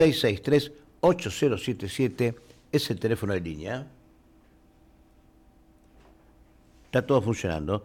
663-8077 es el teléfono de línea. Está todo funcionando.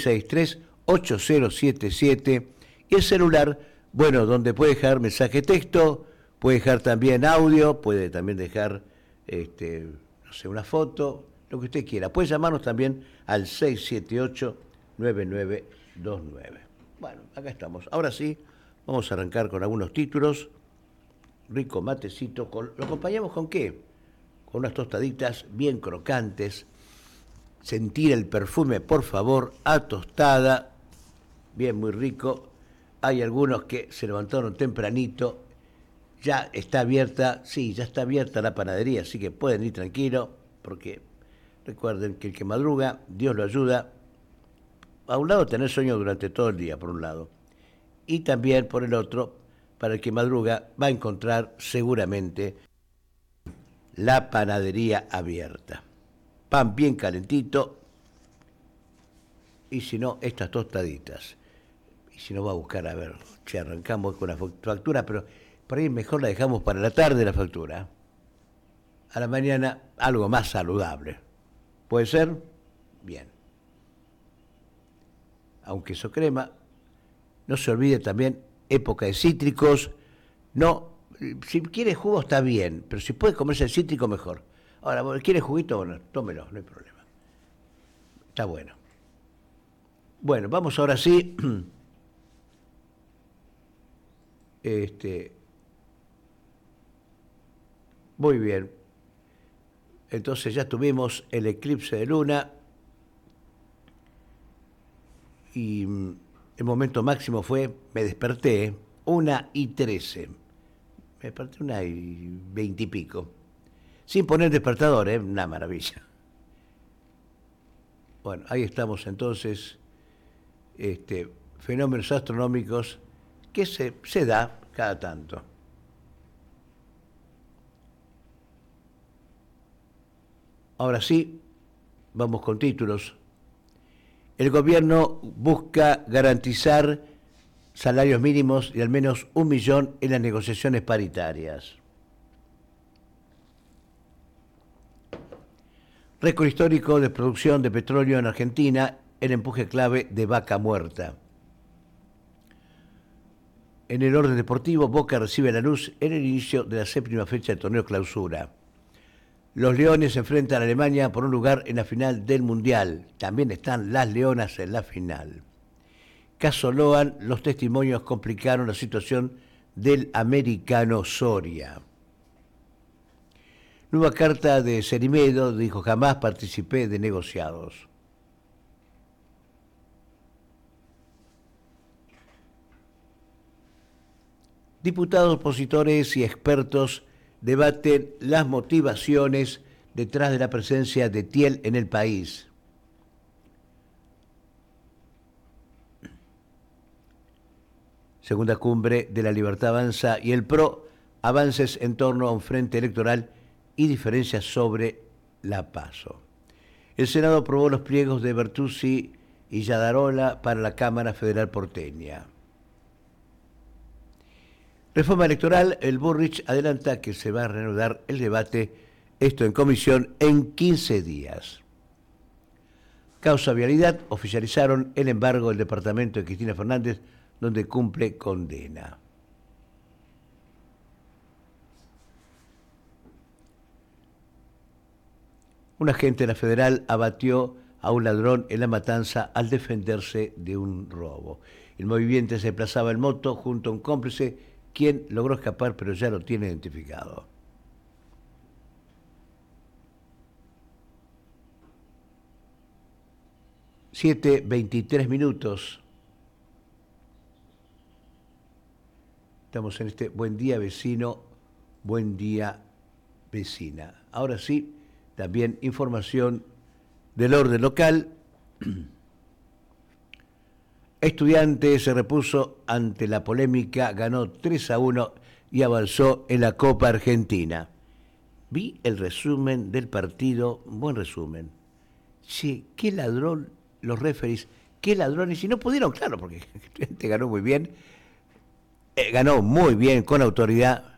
663-8077. Y el celular, bueno, donde puede dejar mensaje texto, puede dejar también audio, puede también dejar, no sé, una foto, lo que usted quiera. Puede llamarnos también al 678-9929. Bueno, acá estamos. Ahora sí, vamos a arrancar con algunos títulos. Rico matecito. ¿Lo acompañamos con qué? Con unas tostaditas bien crocantes. Sentir el perfume, por favor, a tostada. Bien, muy rico. Hay algunos que se levantaron tempranito. Ya está abierta, sí, ya está abierta la panadería, así que pueden ir tranquilos, porque recuerden que el que madruga, Dios lo ayuda. A un lado, tener sueño durante todo el día, por un lado. Y también, por el otro, para el que madruga, va a encontrar seguramente la panadería abierta. Pan bien calentito, y si no, estas tostaditas. Y si no, va a buscar, a ver, si arrancamos con la factura, pero por ahí mejor la dejamos para la tarde la factura. A la mañana, algo más saludable. ¿Puede ser? Bien. Aunque queso crema. No se olvide también, época de cítricos. No, si quiere jugo está bien, pero si puede comerse el cítrico, mejor. Ahora, ¿quiere juguito? Bueno, tómelo, no hay problema. Está bueno. Bueno, vamos ahora sí. Muy bien. Entonces ya tuvimos el eclipse de luna. Y el momento máximo fue, me desperté, 1:13. Me desperté 1:20 y pico. Sin poner despertador, una maravilla. Bueno, ahí estamos entonces, fenómenos astronómicos que se da cada tanto. Ahora sí, vamos con títulos. El gobierno busca garantizar salarios mínimos y al menos 1 millón en las negociaciones paritarias. Récord histórico de producción de petróleo en Argentina, el empuje clave de Vaca Muerta. En el orden deportivo, Boca recibe a Lanús en el inicio de la 7ª fecha del torneo Clausura. Los Leones se enfrentan a Alemania por un lugar en la final del Mundial. También están las Leonas en la final. Caso Loan, los testimonios complicaron la situación del americano Soria. Nueva carta de Cerimedo, dijo, jamás participé de negociados. Diputados, opositores y expertos debaten las motivaciones detrás de la presencia de Thiel en el país. Segunda cumbre de la Libertad Avanza y el PRO, avances en torno a un frente electoral y diferencias sobre la PASO. El Senado aprobó los pliegos de Bertuzzi y Yadarola para la Cámara Federal porteña. Reforma electoral, el Burrich adelanta que se va a reanudar el debate, esto en comisión, en 15 días. Causa vialidad, oficializaron el embargo del departamento de Cristina Fernández, donde cumple condena. Un agente de la Federal abatió a un ladrón en La Matanza al defenderse de un robo. El moviente se desplazaba en moto junto a un cómplice, quien logró escapar, pero ya lo tiene identificado. Siete 23 minutos. Estamos en este buen día vecino, buen día vecina. Ahora sí, también información del orden local. Estudiantes se repuso ante la polémica, ganó 3-1 y avanzó en la Copa Argentina. Vi el resumen del partido, un buen resumen. Sí, qué ladrón los referees, qué ladrones, y no pudieron, claro, porque Estudiantes ganó muy bien, con autoridad,